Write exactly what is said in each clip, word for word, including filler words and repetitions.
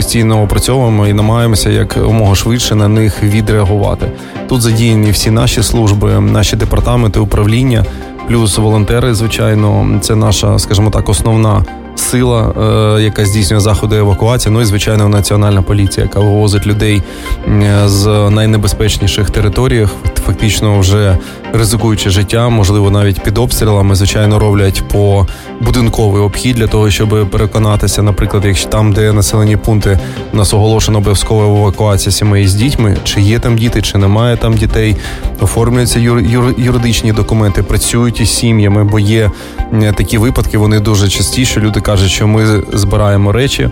постійно опрацьовуємо і намагаємося якомога швидше на них відреагувати. Тут задіяні всі наші служби, наші департаменти, управління, плюс волонтери, звичайно, це наша, скажімо так, основна сила, е, яка здійснює заходи евакуації, ну і, звичайно, національна поліція, яка вивозить людей з найнебезпечніших територій, фактично вже ризикуючи життя, можливо, навіть під обстрілами, звичайно, роблять по будинковий обхід для того, щоб переконатися, наприклад, якщо там, де населені пункти, у нас оголошено обов'язкова евакуація сімей з дітьми, чи є там діти, чи немає там дітей, оформлюються юр, юр, юридичні документи, працюють із сім'ями, бо є такі випадки, вони дуже часті, що люди кажуть, що ми збираємо речі,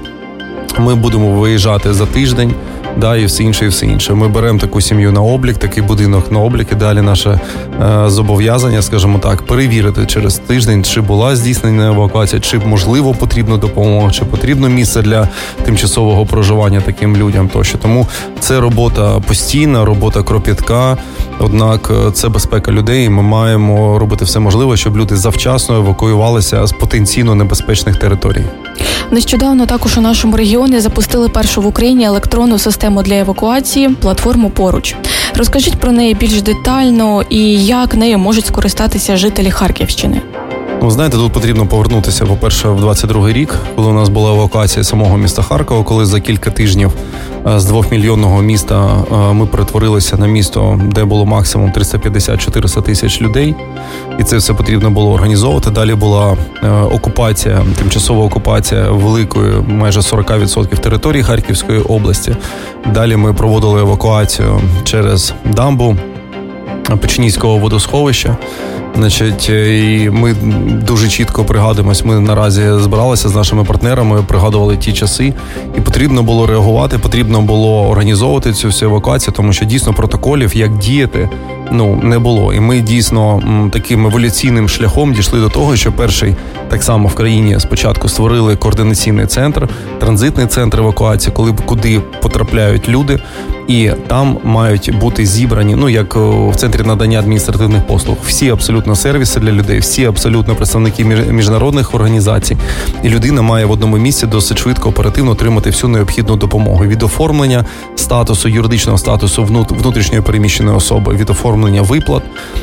ми будемо виїжджати за тиждень, да, і все інше, і все інше. Ми беремо таку сім'ю на облік, такий будинок на облік, і далі наше е, зобов'язання, скажімо так, перевірити через тиждень, чи була здійснена евакуація, чи, можливо, потрібна допомога, чи потрібно місце для тимчасового проживання таким людям тощо. Тому це робота постійна, робота кропітка, однак це безпека людей, і ми маємо робити все можливе, щоб люди завчасно евакуювалися з потенційно небезпечних територій. Нещодавно також у нашому регіоні запустили першу в Україні електронну систему для евакуації, платформу «Поруч». Розкажіть про неї більш детально і як нею можуть скористатися жителі Харківщини. Ну, знаєте, тут потрібно повернутися, по-перше, в двадцять другий рік, коли у нас була евакуація самого міста Харкова, коли за кілька тижнів з двохмільйонного міста ми перетворилися на місто, де було максимум триста п'ятдесят - чотириста тисяч людей, і це все потрібно було організовувати. Далі була окупація, тимчасова окупація великої, майже сорок відсотків території Харківської області. Далі ми проводили евакуацію через дамбу Печінського водосховища. Значить, і ми дуже чітко пригадуємось, ми наразі збиралися з нашими партнерами, пригадували ті часи, і потрібно було реагувати, потрібно було організовувати цю всю евакуацію, тому що дійсно протоколів, як діяти, ну, не було. І ми дійсно таким еволюційним шляхом дійшли до того, що перший, так само в країні спочатку створили координаційний центр, транзитний центр евакуації, коли куди потрапляють люди, і там мають бути зібрані, ну, як в центрі надання адміністративних послуг, всі абсолютно сервіси для людей, всі абсолютно представники міжнародних організацій, і людина має в одному місці досить швидко, оперативно отримати всю необхідну допомогу. Від оформлення статусу, юридичного статусу внутрішньої переміщеної особи, від оформлення виплат,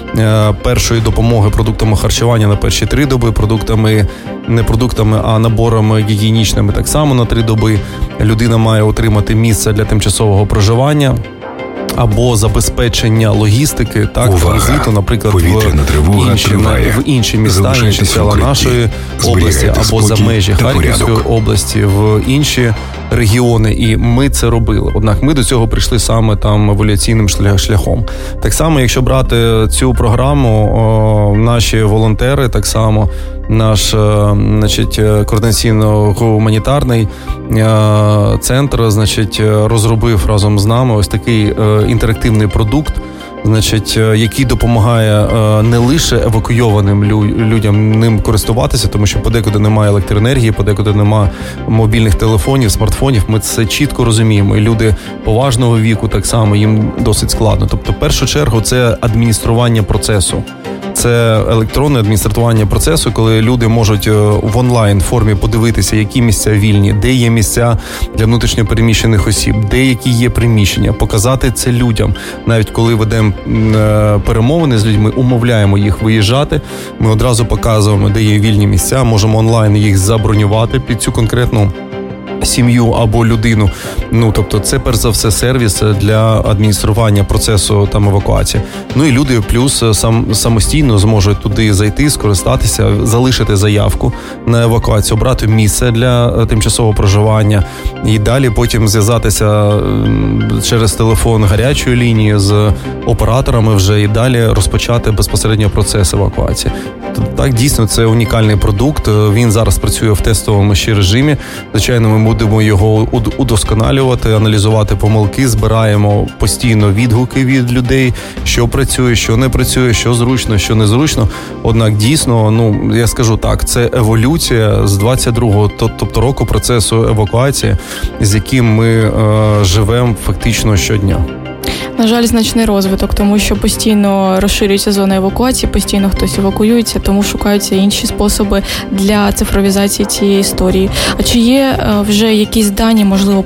першої допомоги продуктами харчування на перші три доби, продуктами, не продуктами, а наборами гігієнічними так само на три доби. Людина має отримати місце для тимчасового проживання або забезпечення логістики, так, транзиту, наприклад, в інші, в інші міста, інші села нашої області або за межі Харківської області, в інші регіони, і ми це робили. Однак ми до цього прийшли саме там еволюційним шляхом. Так само, якщо брати цю програму, о, наші волонтери, так само наш, значить, координаційно-гуманітарний центр, значить, розробив разом з нами ось такий інтерактивний продукт, значить, який допомагає не лише евакуйованим людям ним користуватися, тому що подекуди немає електроенергії, подекуди немає мобільних телефонів, смартфонів. Ми це чітко розуміємо. І люди поважного віку так само, їм досить складно. Тобто, в першу чергу, це адміністрування процесу. Це електронне адміністрування процесу, коли люди можуть в онлайн-формі подивитися, які місця вільні, де є місця для внутрішньопереміщених осіб, де які є приміщення, показати це людям. Навіть коли ведемо перемовини з людьми, умовляємо їх виїжджати, ми одразу показуємо, де є вільні місця, можемо онлайн їх забронювати під цю конкретну сім'ю або людину. Ну, тобто, це перш за все сервіс для адміністрування процесу там евакуації. Ну і люди плюс сам самостійно зможуть туди зайти, скористатися, залишити заявку на евакуацію, обрати місце для тимчасового проживання і далі потім зв'язатися через телефон гарячої лінії з операторами вже і далі розпочати безпосередньо процес евакуації. Так, дійсно, це унікальний продукт. Він зараз працює в тестовому ще режимі. Звичайно, ми будемо його удосконалювати, аналізувати помилки, збираємо постійно відгуки від людей, що працює, що не працює, що зручно, що незручно. Однак дійсно, ну, я скажу так, це еволюція з двадцять другого, тобто року процесу евакуації, з яким ми е, живемо фактично щодня. На жаль, значний розвиток, тому що постійно розширюється зона евакуації, постійно хтось евакуюється, тому шукаються інші способи для цифровізації цієї історії. А чи є вже якісь дані, можливо,